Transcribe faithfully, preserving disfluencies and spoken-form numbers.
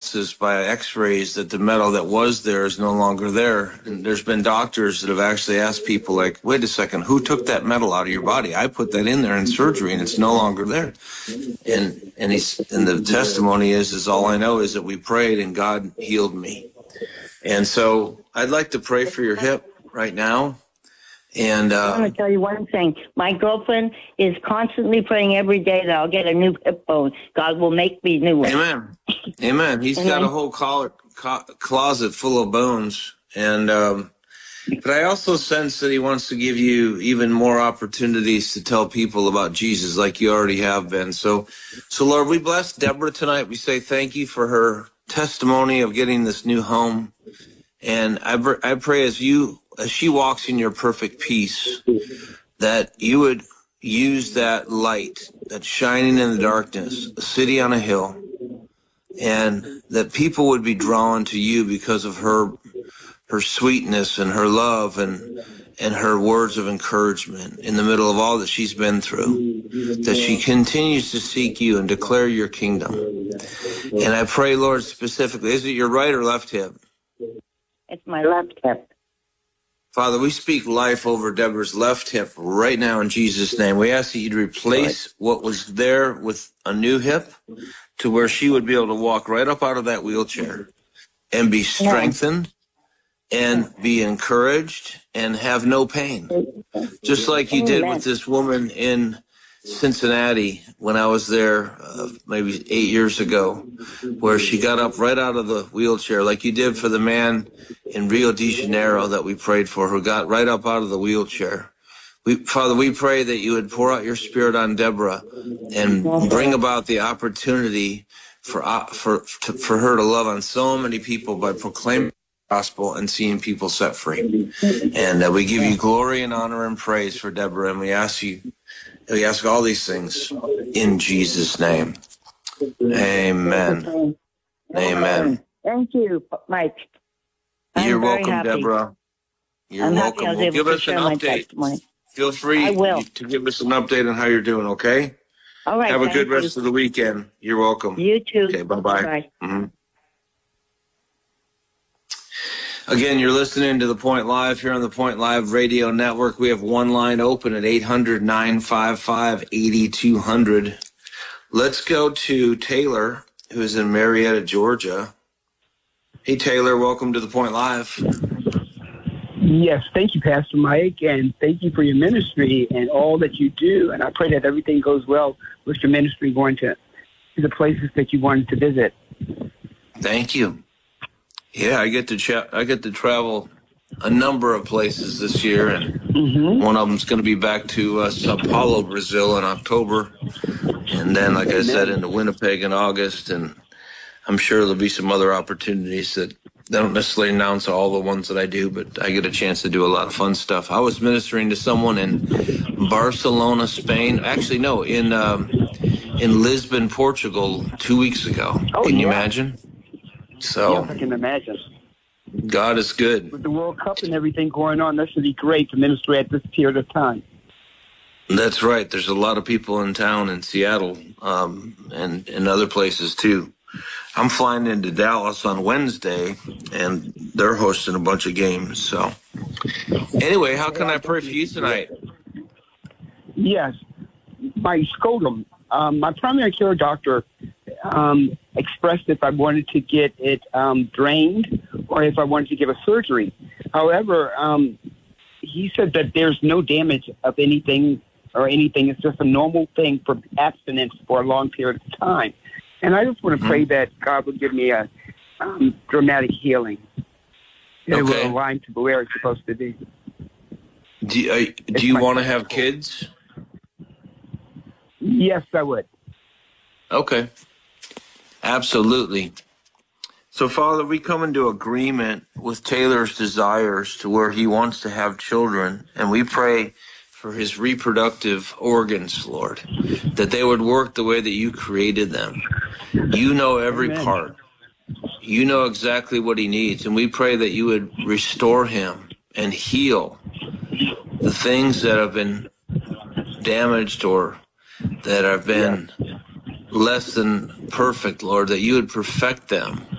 analysis by x-rays that the metal that was there is no longer there. And there's been doctors that have actually asked people like, wait a second, who took that metal out of your body? I put that in there in surgery and it's no longer there. And and he's and the testimony is, is all I know is that we prayed and God healed me. And so I'd like to pray for your hip right now. And uh, I want to tell you one thing. My girlfriend is constantly praying every day that I'll get a new hip bone. God will make me new one. Amen. Amen. He's got a whole collar, co- closet full of bones. And um, but I also sense that he wants to give you even more opportunities to tell people about Jesus like you already have been. So, so Lord, we bless Deborah tonight. We say thank you for her testimony of getting this new home. And I, I pray as you, as she walks in your perfect peace, that you would use that light that's shining in the darkness, a city on a hill, and that people would be drawn to you because of her, her sweetness and her love and, and her words of encouragement in the middle of all that she's been through, that she continues to seek you and declare your kingdom. And I pray, Lord, specifically, is it your right or left hip? It's my left hip. Father, we speak life over Deborah's left hip right now in Jesus' name. We ask that you'd replace what was there with a new hip to where she would be able to walk right up out of that wheelchair and be strengthened and be encouraged and have no pain. Just like you did with this woman in Cincinnati when I was there uh, maybe eight years ago, where she got up right out of the wheelchair, like you did for the man in Rio de Janeiro that we prayed for, who got right up out of the wheelchair. We, Father, we pray that you would pour out your Spirit on Deborah and bring about the opportunity for uh, for to, for her to love on so many people by proclaiming the gospel and seeing people set free. And uh, we give you glory and honor and praise for Deborah, and we ask you. We ask all these things in Jesus' name. Amen. Amen. Thank you, Mike. I'm You're very welcome, happy. Deborah. You're I'm welcome. happy I was Well, able give to us an share my update. testimony. Feel free I will. to give us an update on how you're doing, okay? All right. Have a thank good you. rest of the weekend. You're welcome. You too. Okay, bye-bye. Bye. Mm-hmm. Again, you're listening to The Point Live here on the Point Live Radio Network. We have one line open at eight hundred, nine five five, eight two zero zero. Let's go to Taylor, who's in Marietta, Georgia. Hey, Taylor, welcome to The Point Live. Yes, thank you, Pastor Mike, and thank you for your ministry and all that you do. And I pray that everything goes well with your ministry going to, to the places that you wanted to visit. Thank you. Yeah, I get to cha- I get to travel a number of places this year, and mm-hmm. one of them's going to be back to uh, Sao Paulo, Brazil in October, and then, like I said, into Winnipeg in August, and I'm sure there'll be some other opportunities that they don't necessarily announce all the ones that I do, but I get a chance to do a lot of fun stuff. I was ministering to someone in Barcelona, Spain. Actually, no, in um, in Lisbon, Portugal, two weeks ago. Oh, Can yeah. you imagine? So, yes, I can imagine. God is good. With the World Cup and everything going on, that should be great to minister at this period of time. That's right. There's a lot of people in town in Seattle um, and, and other places, too. I'm flying into Dallas on Wednesday, and they're hosting a bunch of games. So, anyway, how can I pray for you tonight? Yes. My scrotum. Um, my primary care doctor um, expressed if I wanted to get it um, drained or if I wanted to give a surgery. However, um, he said that there's no damage of anything or anything. It's just a normal thing for abstinence for a long period of time. And I just want to mm-hmm. pray that God would give me a um, dramatic healing. It okay. will align to where it's supposed to be. Do you, uh, do you want to have kids? Yes, I would. Okay. Absolutely. So, Father, we come into agreement with Taylor's desires to where he wants to have children, and we pray for his reproductive organs, Lord, that they would work the way that you created them. You know every Amen. Part. You know exactly what he needs, and we pray that you would restore him and heal the things that have been damaged or that have been less than perfect, Lord, that you would perfect them